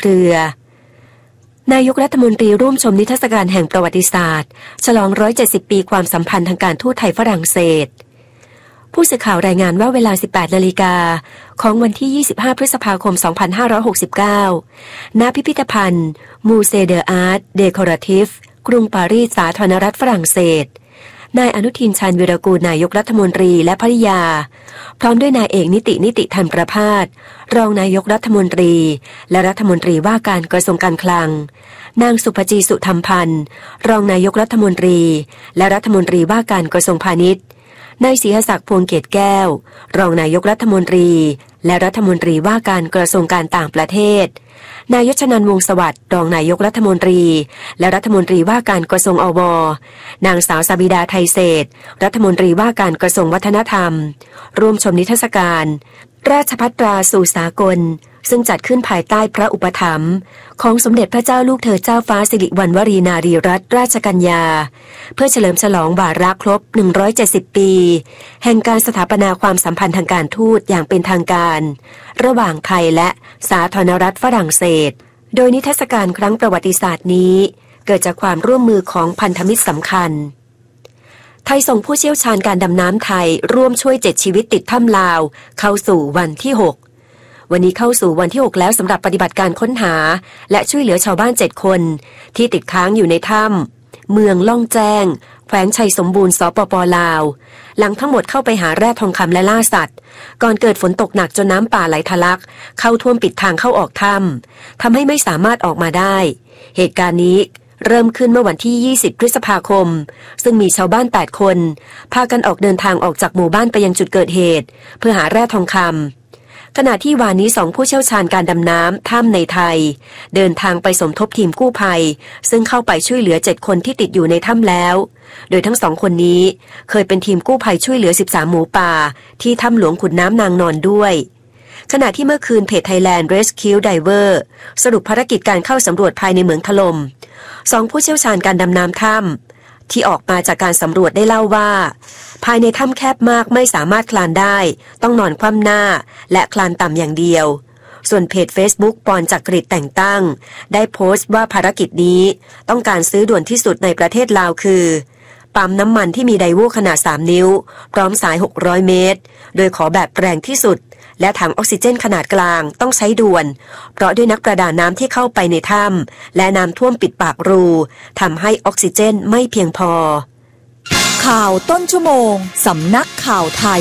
รือนายกรัฐมนตรีร่วมชมนิทรรศการแห่งประวัติศาสตร์ฉลอง170 ปีความสัมพันธ์ทางการทูตไทยฝรั่งเศสผู้สื่อข่าวรายงานว่าเวลา 18 นาฬิกาของวันที่ 25 พฤษภาคม 2569 ณ พิพิธภัณฑ์ Musée d'Art Décoratif กรุงปารีสสาธารณรัฐฝรั่งเศสนายอนุทิน ชาญวีรกูลนายกรัฐมนตรีและภริยาพร้อมด้วยนายเอกนิติธรรมประภาสรองนายกรัฐมนตรีและรัฐมนตรีว่าการกระทรวงการคลังนางสุภจีสุธรรมพันธ์รองนายกรัฐมนตรีและรัฐมนตรีว่าการกระทรวงพาณิชย์นายศรีหศักดิ์พวงเกตแก้วรองนายกรัฐมนตรีและรัฐมนตรีว่าการกระทรวงการต่างประเทศนายยชนันท์วงศ์สวัสดิ์รองนายกรัฐมนตรีและรัฐมนตรีว่าการกระทรวงอวนางสาวสบิดาไทยเศรษฐ์รัฐมนตรีว่าการกระทรวงวัฒนธรรมร่วมชมนิทรรศการราชภัตราสู่สากลซึ่งจัดขึ้นภายใต้พระอุปถัมภ์ของสมเด็จพระเจ้าลูกเธอเจ้าฟ้าสิริวัณวรีนารีรัตนราชกัญญาเพื่อเฉลิมฉลองวาระครบ170 ปีแห่งการสถาปนาความสัมพันธ์ทางการทูตอย่างเป็นทางการระหว่างไทยและสาธารณรัฐฝรั่งเศสโดยนิทรรศการครั้งประวัติศาสตร์นี้เกิดจากความร่วมมือของพันธมิตรสำคัญไทยส่งผู้เชี่ยวชาญการดำน้ำไทยร่วมช่วย7ชีวิตติดถ้ำลาวเข้าสู่วันที่6วันนี้เข้าสู่วันที่6แล้วสำหรับปฏิบัติการค้นหาและช่วยเหลือชาวบ้าน7คนที่ติดค้างอยู่ในถ้ำเมืองล่องแจ้งแขวงชัยสมบูรณ์สปป.ลาวหลังทั้งหมดเข้าไปหาแร่ทองคำและล่าสัตว์ก่อนเกิดฝนตกหนักจนน้ำป่าไหลทะลักเข้าท่วมปิดทางเข้าออกถ้ำทำให้ไม่สามารถออกมาได้เหตุการณ์นี้เริ่มขึ้นเมื่อวันที่20 พฤษภาคมซึ่งมีชาวบ้าน8คนพากันออกเดินทางออกจากหมู่บ้านไปยังจุดเกิดเหตุเพื่อหาแร่ทองคำขณะที่วานนี้2ผู้เชี่ยวชาญการดำน้ำถ้ำในไทยเดินทางไปสมทบทีมกู้ภัยซึ่งเข้าไปช่วยเหลือ7คนที่ติดอยู่ในถ้ำแล้วโดยทั้ง2คนนี้เคยเป็นทีมกู้ภัยช่วยเหลือ13หมูป่าที่ถ้ำหลวงขุนน้ำนางนอนด้วยขณะที่เมื่อคืนเพจ Thailand Rescue Diver สรุปภารกิจการเข้าสำรวจภายในเหมืองถล่ม2ผู้เชี่ยวชาญการดำน้ำถ้ำที่ออกมาจากการสำรวจได้เล่าว่าภายในถ้ำแคบมากไม่สามารถคลานได้ต้องนอนคว่ำหน้าและคลานต่ำอย่างเดียวส่วนเพจ Facebook ปอนจักริดแต่งตั้งได้โพสต์ว่าภารกิจนี้ต้องการซื้อด่วนที่สุดในประเทศลาวคือปั๊มน้ำมันที่มีไดโวขนาด3นิ้วพร้อมสาย600เมตรโดยขอแบบแรงที่สุดและถังออกซิเจนขนาดกลางต้องใช้ด่วนเพราะด้วยนักประดาน้ำที่เข้าไปในถ้ำและน้ำท่วมปิดปากรูทำให้ออกซิเจนไม่เพียงพอข่าวต้นชั่วโมงสำนักข่าวไทย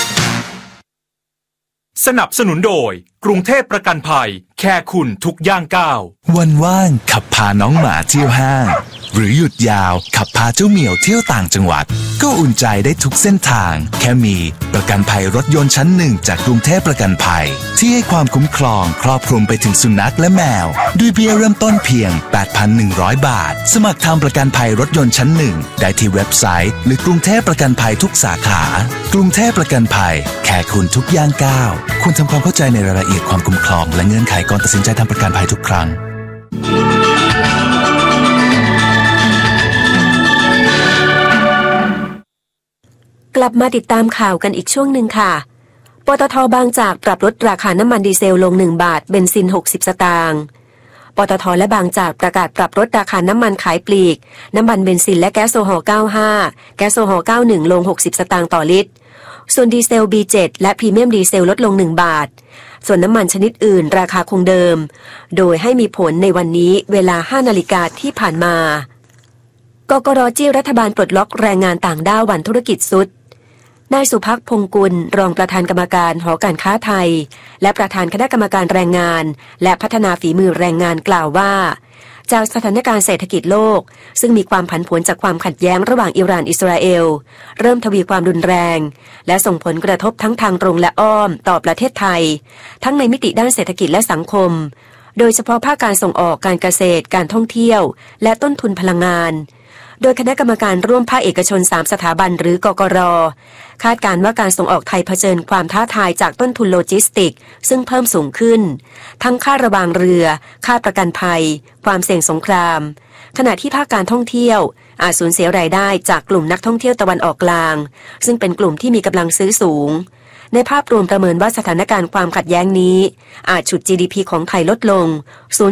สนับสนุนโดยกรุงเทพประกันภัยแค่คุณทุกย่างก้าววันว่างขับพาน้องหมาเที่ยวห้างหรือหยุดยาวขับพาเจ้าเหมียวเที่ยวต่างจังหวัดก็อุ่นใจได้ทุกเส้นทางแค่มีประกันภัยรถยนต์ชั้นหนึ่งจากกรุงเทพประกันภัยที่ให้ความคุ้มครองครอบคลุมไปถึงสุนัขและแมวด้วยเบี้ยเริ่มต้นเพียง 8,100 บาทสมัครทำประกันภัยรถยนต์ชั้นหนึ่งได้ที่เว็บไซต์หรือกรุงเทพประกันภัยทุกสาขากรุงเทพประกันภัยแค่คุณทุกย่างก้าวคุณทำความเข้าใจในรายละเอียดความคุ้มครองและเงื่อนไขก่อนตัดสินใจทำประกันภัยทุกครั้งกลับมาติดตามข่าวกันอีกช่วงหนึ่งค่ะปตท.บางจากปรับลดราคาน้ำมันดีเซลลง1บาทเบนซิน60สตางค์ปตท.และบางจากประกาศปรับลดราคาน้ำมันขายปลีกน้ำมันเบนซินและแก๊สโซฮอล์95แก๊สโซฮอล์91ลง60สตางค์ต่อลิตรส่วนดีเซล B7 และพรีเมียมดีเซลลดลง1บาทส่วนน้ำมันชนิดอื่นราคาคงเดิมโดยให้มีผลในวันนี้เวลา 5 นาฬิกาที่ผ่านมากกร.จี้รัฐบาลปลดล็อกแรงงานต่างด้าววันธุรกิจสุดนายสุภักดิ์พงษ์กุลรองประธานกรรมการหอการค้าไทยและประธานคณะกรรมการแรงงานและพัฒนาฝีมือแรงงานกล่าวว่าจากสถานการณ์เศรษฐกิจโลกซึ่งมีความผันผวนจากความขัดแย้งระหว่างอิหร่านอิสราเอลเริ่มทวีความรุนแรงและส่งผลกระทบทั้งทางตรงและอ้อมต่อประเทศไทยทั้งในมิติด้านเศรษฐกิจและสังคมโดยเฉพาะภาคการส่งออกการเกษตรการท่องเที่ยวและต้นทุนพลังงานโดยคณะกรรมการร่วมภาคเอกชน3สถาบันหรือกกร.คาดการณ์ว่าการส่งออกไทยเผชิญความท้าทายจากต้นทุนโลจิสติกซึ่งเพิ่มสูงขึ้นทั้งค่าระวางเรือค่าประกันภัยความเสี่ยงสงครามขณะที่ภาคการท่องเที่ยวอาจสูญเสียรายได้จากกลุ่มนักท่องเที่ยวตะวันออกกลางซึ่งเป็นกลุ่มที่มีกำลังซื้อสูงในภาพรวมประเมินว่าสถานการณ์ความขัดแย้งนี้อาจฉุด GDP ของไทยลดลง